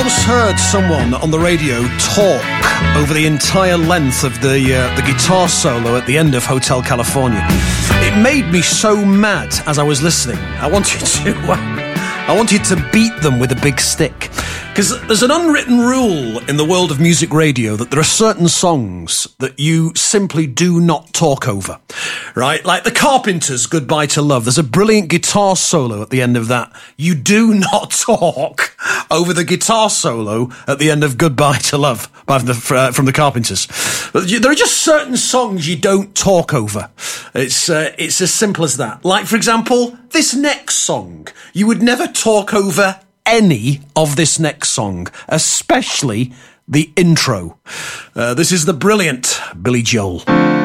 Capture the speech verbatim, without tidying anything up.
once heard someone on the radio talk over the entire length of the uh, the guitar solo at the end of Hotel California. It made me so mad as I was listening. I wanted to, uh, I wanted to beat them with a big stick. Because there's an unwritten rule in the world of music radio that there are certain songs that you simply do not talk over, right? Like the Carpenters' Goodbye to Love. There's a brilliant guitar solo at the end of that. You do not talk over the guitar solo at the end of Goodbye to Love by the, uh, from the Carpenters. But you, there are just certain songs you don't talk over. It's, uh, it's as simple as that. Like, for example, this next song. You would never talk over any of this next song, especially the intro. Uh, this is the brilliant Billy Joel.